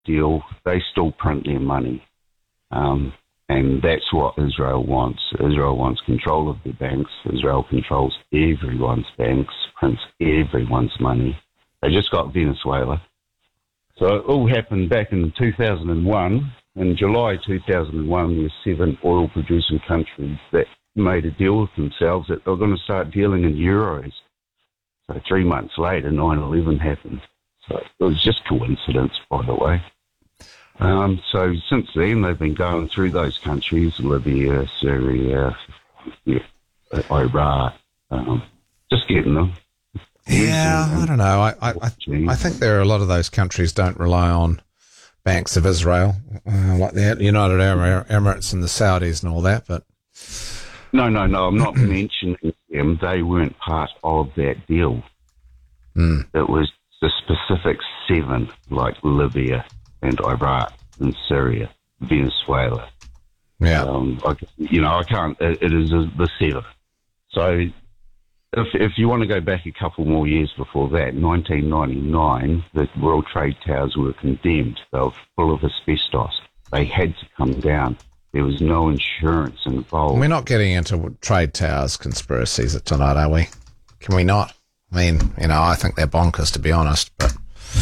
deal, they still print their money. And that's what Israel wants. Israel wants control of their banks. Israel controls everyone's banks, prints everyone's money. They just got Venezuela. So it all happened back in 2001. In July 2001, there were 7 oil-producing countries that made a deal with themselves that they were going to start dealing in euros. So 3 months later, 9/11 happened. So it was just coincidence, by the way. So since then, they've been going through those countries, Libya, Syria, Iraq, just getting them. Yeah, I don't know. I think there are a lot of those countries don't rely on banks of Israel, like the United Arab Emirates and the Saudis and all that, but... No, I'm not mentioning them. They weren't part of that deal. It was the specific 7, like Libya and Iraq and Syria, Venezuela. Yeah. I can't... It is the 7. So... If you want to go back a couple more years before that, 1999, the World Trade Towers were condemned. They were full of asbestos. They had to come down. There was no insurance involved. We're not getting into trade towers conspiracies tonight, are we? Can we not? I mean, I think they're bonkers, to be honest, but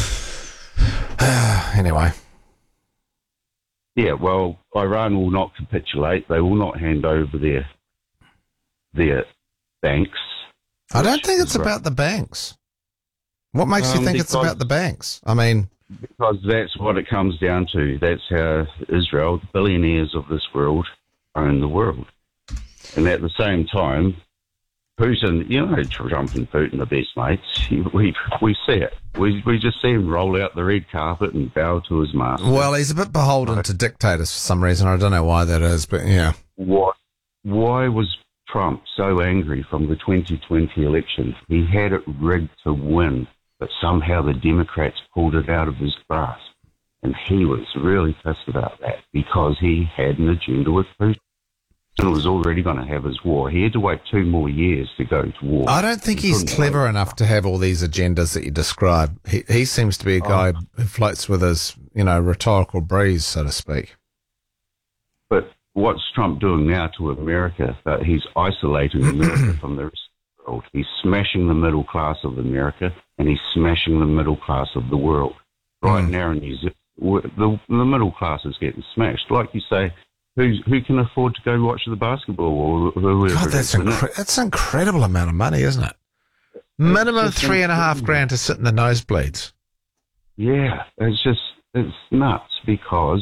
anyway. Yeah, well, Iran will not capitulate. They will not hand over their banks. I don't think it's about the banks. What makes you think it's about the banks? I mean... Because that's what it comes down to. That's how Israel, the billionaires of this world, own the world. And at the same time, Putin, Trump and Putin are best mates. We see it. We just see him roll out the red carpet and bow to his master. Well, he's a bit beholden to dictators for some reason. I don't know why that is, but yeah. Why was Trump so angry from the 2020 election? He had it rigged to win, but somehow the Democrats pulled it out of his grasp. And he was really pissed about that because he had an agenda with Putin. Putin was already going to have his war. He had to wait 2 more years to go to war. I don't think he's clever enough to have all these agendas that you describe. He seems to be a guy who floats with his, rhetorical breeze, so to speak. But what's Trump doing now to America? He's isolating America from the rest of the world. He's smashing the middle class of America, and he's smashing the middle class of the world. Right now in New Zealand, the middle class is getting smashed. Like you say, who can afford to go watch the basketball? Or whoever? God, that's an incredible amount of money, isn't it? Minimum $3,500 to sit in the nosebleeds. Yeah, it's nuts because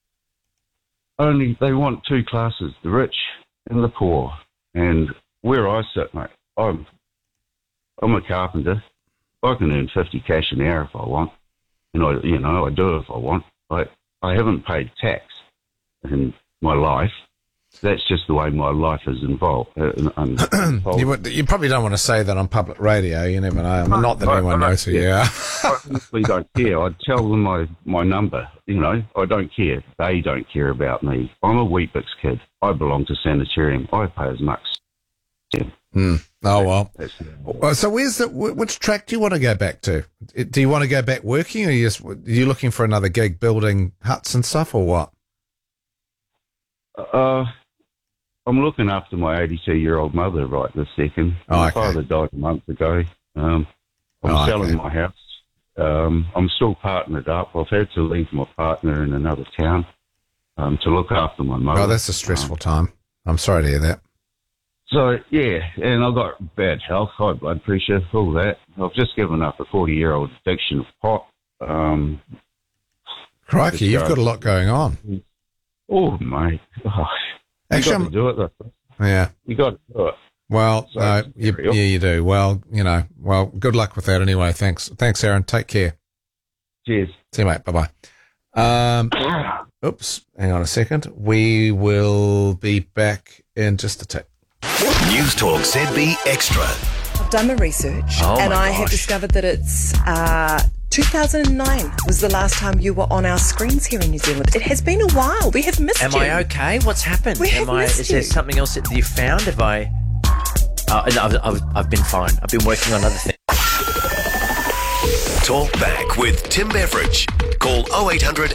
they want 2 classes, the rich and the poor. And where I sit, mate, I'm a carpenter. I can earn 50 cash an hour if I want. I do it if I want. I haven't paid tax in my life. That's just the way my life is involved. You probably don't want to say that on public radio. You never know. Not that anyone knows who you are. I honestly don't care. I'd tell them my number. I don't care. They don't care about me. I'm a Weet-Bix kid. I belong to Sanitarium. I pay as much. Oh, well. So which track do you want to go back to? Do you want to go back working, or are you looking for another gig building huts and stuff, or what? I'm looking after my 82-year-old mother right this second. My father died a month ago. I'm selling my house. I'm still partnered up. I've had to leave my partner in another town to look after my mother. Oh, that's a stressful time. I'm sorry to hear that. So, yeah, and I've got bad health, high blood pressure, all that. I've just given up a 40-year-old addiction of pot. Crikey, you've got a lot going on. Oh, mate. You got to do it, though. Yeah. You got to do it. Well, you do. Well, good luck with that anyway. Thanks, Aaron. Take care. Cheers. See you, mate. Bye-bye. Oops. Hang on a second. We will be back in just a tick. News Talk ZB Extra. I've done my research and I have discovered that it's 2009 was the last time you were on our screens here in New Zealand. It has been a while. We have missed you. Am I okay? What's happened? Is there something else that you found? Have I... I've been fine. I've been working on other things. Talk back with Tim Beveridge. Call 0800